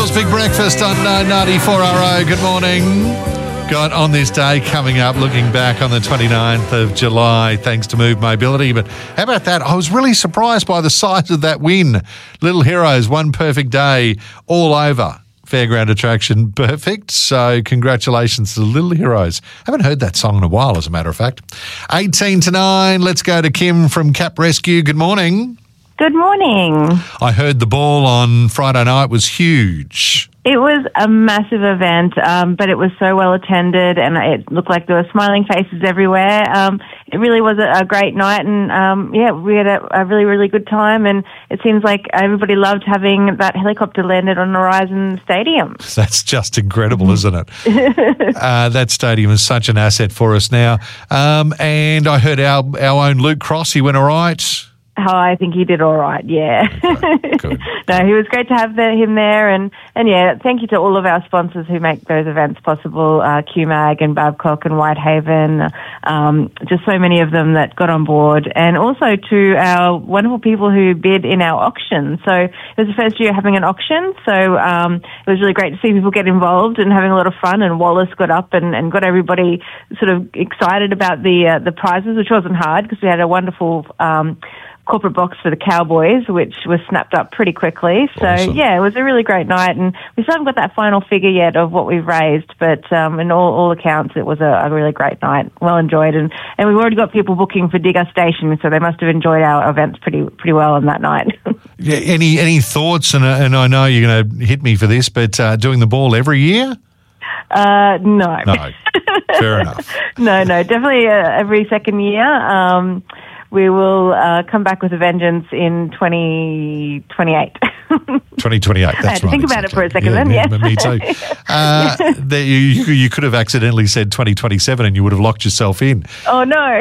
Big Breakfast on 94RO. Good morning. Got on this day coming up, looking back on the 29th of July, thanks to Move Mobility. But how about that? I was really surprised by the size of that win. Little Heroes, one perfect day, all over. Fairground attraction, perfect. So congratulations to the Little Heroes. Haven't heard that song in a while, as a matter of fact. 18 to 9, let's go to Kim from Cap Rescue. Good morning. Good morning. I heard the ball on Friday night was huge. It was a massive event, but it was so well attended, and it looked like there were smiling faces everywhere. It really was a great night, and we had a really, really good time, and it seems like everybody loved having that helicopter landed on Horizon Stadium. That's just incredible, isn't it? That stadium is such an asset for us now. And I heard our own Luke Cross, he went all right. Oh, I think he did all right, yeah. Okay, good. No, he was great to have him there, and yeah, thank you to all of our sponsors who make those events possible, QMag and Babcock and Whitehaven, just so many of them that got on board, and also to our wonderful people who bid in our auction. So it was the first year having an auction, so it was really great to see people get involved and having a lot of fun, and Wallace got up and got everybody sort of excited about the prizes, which wasn't hard because we had a wonderful corporate box for the Cowboys, which was snapped up pretty quickly. So, awesome. Yeah, it was a really great night, and we still haven't got that final figure yet of what we've raised, but in all accounts, it was a really great night, well enjoyed, and we've already got people booking for Digger Station, so they must have enjoyed our events pretty well on that night. Yeah, any thoughts, and I know you're going to hit me for this, but doing the ball every year? No. No, fair enough. No, definitely every second year. We will come back with a vengeance in 2028. 2028, that's right. I had to think about it for a second then, yeah. Me too. You could have accidentally said 2027 and you would have locked yourself in. Oh, no.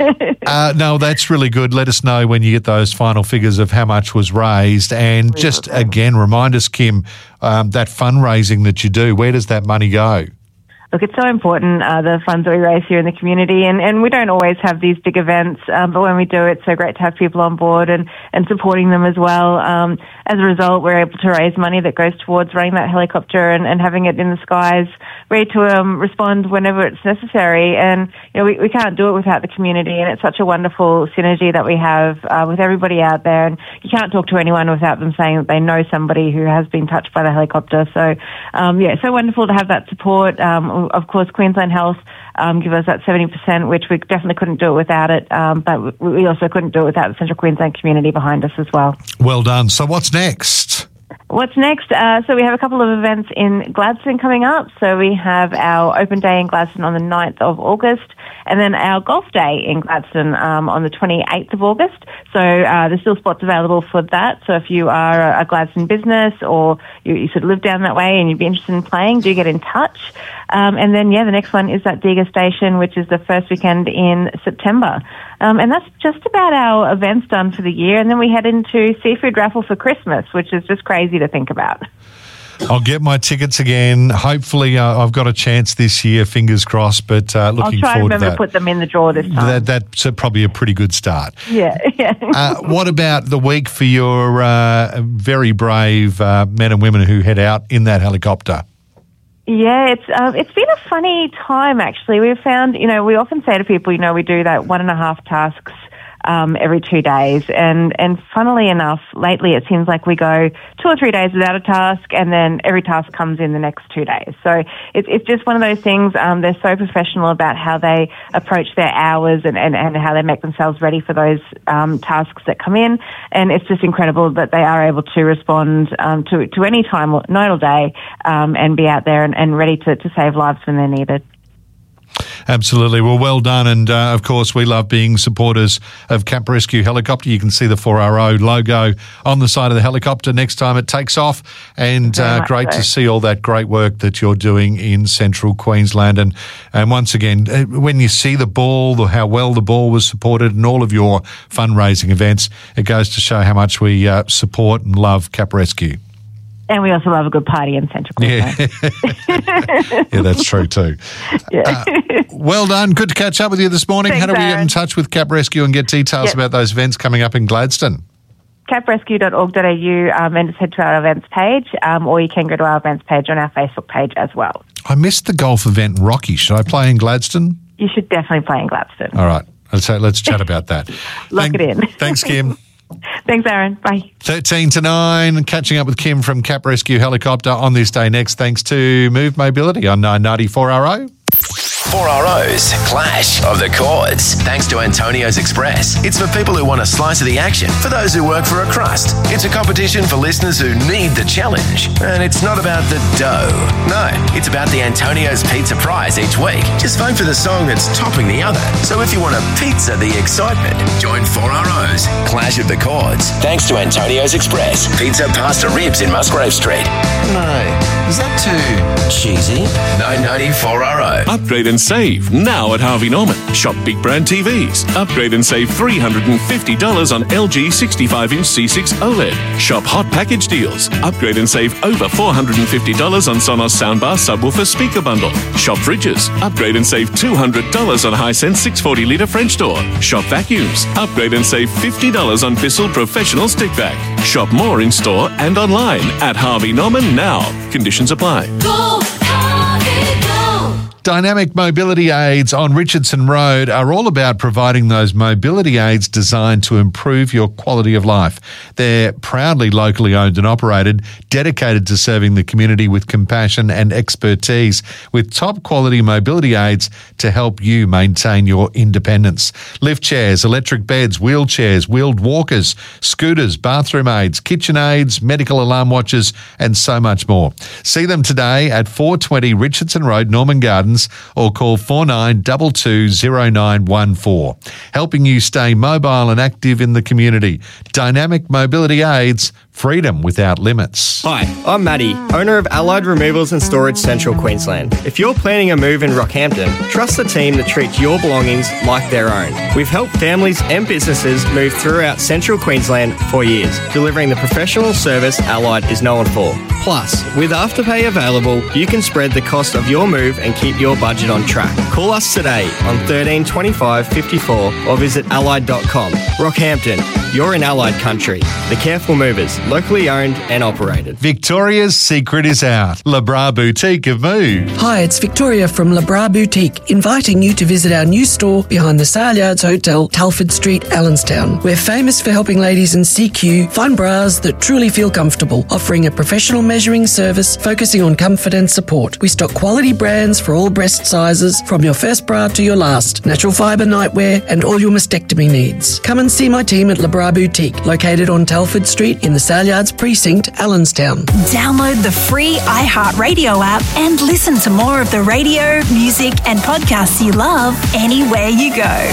No, that's really good. Let us know when you get those final figures of how much was raised. And just, again, remind us, Kim, that fundraising that you do, where does that money go? Look, it's so important, the funds that we raise here in the community, and we don't always have these big events, but when we do, it's so great to have people on board and supporting them as well. As a result, we're able to raise money that goes towards running that helicopter and having it in the skies, ready to respond whenever it's necessary. And, we can't do it without the community, and it's such a wonderful synergy that we have with everybody out there. And you can't talk to anyone without them saying that they know somebody who has been touched by the helicopter. So, so wonderful to have that support. Of course, Queensland Health give us that 70%, which we definitely couldn't do it without it, but we also couldn't do it without the Central Queensland community behind us as well. Well done. So what's next? What's next? So we have a couple of events in Gladstone coming up. So we have our open day in Gladstone on the 9th of August, and then our golf day in Gladstone on the 28th of August. So there's still spots available for that. So if you are a Gladstone business or you sort of live down that way and you'd be interested in playing, do get in touch. And then, the next one is at Digger Station, which is the first weekend in September. And that's just about our events done for the year. And then we head into Seafood Raffle for Christmas, which is just crazy to think about. I'll get my tickets again. Hopefully, I've got a chance this year, fingers crossed, but looking forward to that. I'll try and remember to put them in the draw this time. That's probably a pretty good start. Yeah. What about the week for your very brave men and women who head out in that helicopter? Yeah, it's been a funny time, actually. We've found, we often say to people, we do that 1.5 tasks every 2 days. And funnily enough, lately it seems like we go 2 or 3 days without a task, and then every task comes in the next 2 days. So it's just one of those things. They're so professional about how they approach their hours and how they make themselves ready for those tasks that come in. And it's just incredible that they are able to respond to any time, night or day, and be out there and ready to save lives when they're needed. Absolutely. Well done. And, of course, we love being supporters of Cap Rescue Helicopter. You can see the 4RO logo on the side of the helicopter next time it takes off. And great to see all that great work that you're doing in Central Queensland. And once again, when you see the ball, how well the ball was supported and all of your fundraising events, it goes to show how much we support and love Cap Rescue. And we also love a good party in Central Queensland. Yeah, that's true too. Well done. Good to catch up with you this morning. Thanks, how do we get in Aaron. touch with Cap Rescue and get details about those events coming up in Gladstone? caprescue.org.au and just head to our events page, or you can go to our events page on our Facebook page as well. I missed the golf event in Rocky. Should I play in Gladstone? You should definitely play in Gladstone. All right. Let's chat about that. Lock it in. Thanks, Kim. Thanks, Aaron. Bye. 13 to 9, catching up with Kim from Cap Rescue Helicopter on this day next, thanks to Move Mobility on 994RO. 4RO's Clash of the Chords. Thanks to Antonio's Express. It's for people who want a slice of the action, for those who work for a crust. It's a competition for listeners who need the challenge. And it's not about the dough. No, it's about the Antonio's Pizza prize each week. Just vote for the song that's topping the other. So if you want a pizza the excitement, join 4RO's Clash of the Chords. Thanks to Antonio's Express. Pizza, pasta, ribs in Musgrave Street. No, is that too cheesy? 994RO. Upgrade and save now at Harvey Norman. Shop big brand TVs. Upgrade and save $350 on LG 65-inch C6 OLED. Shop hot package deals. Upgrade and save over $450 on Sonos soundbar subwoofer speaker bundle. Shop fridges. Upgrade and save $200 on Hisense 640-litre French door. Shop vacuums. Upgrade and save $50 on Bissell Professional stick vac. Shop more in store and online at Harvey Norman now. Conditions apply. Go, Harvey, go! Dynamic mobility aids on Richardson Road are all about providing those mobility aids designed to improve your quality of life. They're proudly locally owned and operated, dedicated to serving the community with compassion and expertise, with top quality mobility aids to help you maintain your independence. Lift chairs, electric beds, wheelchairs, wheeled walkers, scooters, bathroom aids, kitchen aids, medical alarm watches, and so much more. See them today at 420 Richardson Road, Norman Gardens, or call 49220914. Helping you stay mobile and active in the community. Dynamic mobility aids, freedom without limits. Hi, I'm Matty, owner of Allied Removals and Storage Central Queensland. If you're planning a move in Rockhampton, trust the team that treats your belongings like their own. We've helped families and businesses move throughout Central Queensland for years, delivering the professional service Allied is known for. Plus, with Afterpay available, you can spread the cost of your move and keep your budget on track. Call us today on 13 25 54 or visit allied.com. Rockhampton, you're in Allied country. The Careful Movers, locally owned and operated. Victoria's secret is out. Le Bras Boutique have moved. Hi, it's Victoria from Le Bras Boutique, inviting you to visit our new store behind the Saleyards Hotel, Telford Street, Allenstown. We're famous for helping ladies in CQ find bras that truly feel comfortable, offering a professional measuring service focusing on comfort and support. We stock quality brands for all breast sizes, from your first bra to your last, natural fibre nightwear, and all your mastectomy needs. Come and see my team at Le Bras Boutique, located on Telford Street in the Saleyards Precinct, Allenstown. Download the free iHeartRadio app and listen to more of the radio, music, and podcasts you love anywhere you go.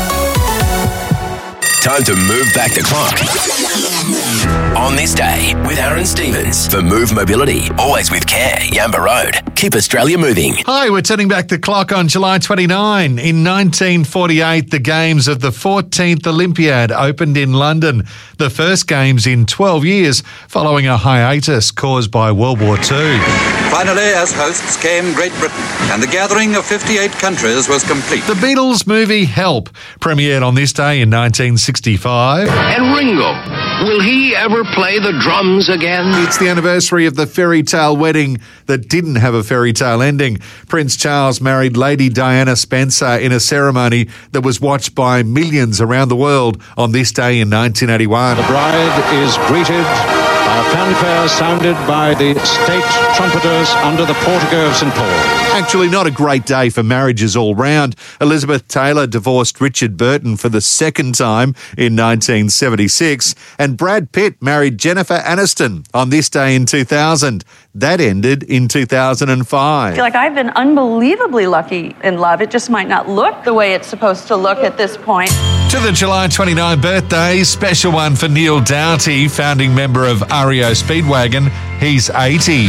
Time to move back the clock. On this day with Aaron Stevens for Move Mobility. Always with care. Yamba Road. Keep Australia moving. Hi, we're turning back the clock on July 29. In 1948, the games of the 14th Olympiad opened in London. The first games in 12 years following a hiatus caused by World War II. Finally, as hosts came Great Britain, and the gathering of 58 countries was complete. The Beatles movie Help premiered on this day in 1965. And Ringo, will he ever play the drums again? It's the anniversary of the fairy tale wedding that didn't have a fairy tale ending. Prince Charles married Lady Diana Spencer in a ceremony that was watched by millions around the world on this day in 1981. The bride is greeted by a fanfare sounded by the state trumpeters under the portico of St. Paul. Actually, not a great day for marriages all round. Elizabeth Taylor divorced Richard Burton for the second time in 1976, and Brad Pitt married Jennifer Aniston on this day in 2000. That ended in 2005. I feel like I've been unbelievably lucky in love. It just might not look the way it's supposed to look at this point. To the July 29 birthday, special one for Neil Doughty, founding member of REO Speedwagon. He's 80.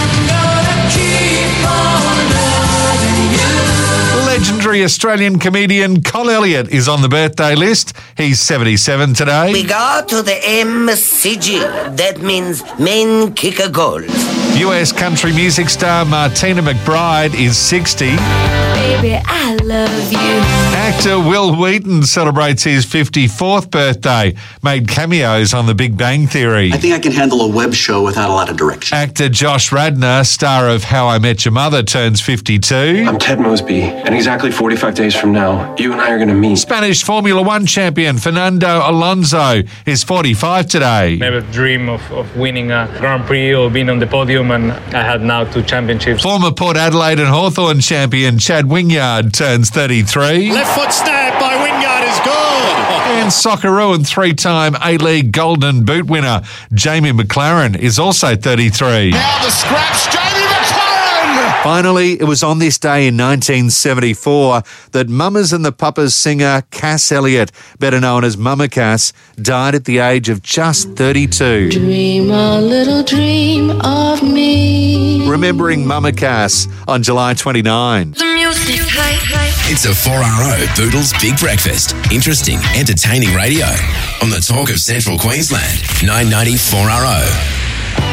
Legendary Australian comedian Col Elliott is on the birthday list. He's 77 today. We go to the MCG. That means men kick a goal. US country music star Martina McBride is 60. baby, I love you. Actor Will Wheaton celebrates his 54th birthday, made cameos on The Big Bang Theory. I think I can handle a web show without a lot of direction. Actor Josh Radnor, star of How I Met Your Mother, turns 52. I'm Ted Mosby, and exactly 45 days from now, you and I are going to meet. Spanish Formula One champion Fernando Alonso is 45 today. Never dream of winning a Grand Prix or being on the podium, and I had now 2 championships. Former Port Adelaide and Hawthorn champion Chad Wingard turns 33. Left foot stab by Wingard is good. And Socceroo and 3-time A-League Golden Boot winner Jamie McLaren is also 33. Now the scraps, Jamie McLaren! Finally, it was on this day in 1974 that Mamas and the Papas singer Cass Elliot, better known as Mama Cass, died at the age of just 32. Dream a little dream of me. Remembering Mama Cass on July 29. The music, It's a 4RO Boodles Big Breakfast. Interesting, entertaining radio on the Talk of Central Queensland. 990 4RO.